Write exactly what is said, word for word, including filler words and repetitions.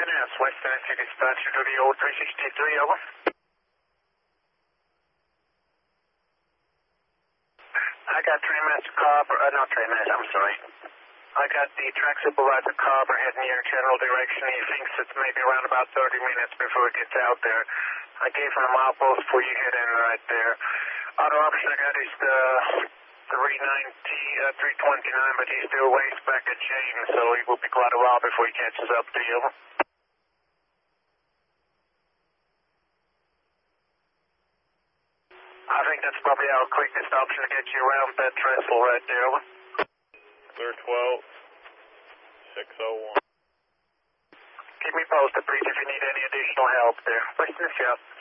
S, West Tennessee dispatcher to the O three sixty-three, over. I got Trainmaster Carver, uh, not Trainmaster, I'm sorry. I got the track supervisor Carver heading your general direction. He thinks it's maybe around about thirty minutes before he gets out there. I gave him a milepost before you hit in right there. Other option I got is the three ninety, uh, three twenty-nine, but he's still ways back at Chain, so he will be quite a while before he catches up to you. I think that's probably our quickest option to get you around that trestle right there, over. Clear twelve, six oh one. Keep me posted, please, if you need any additional help there. Western Shop.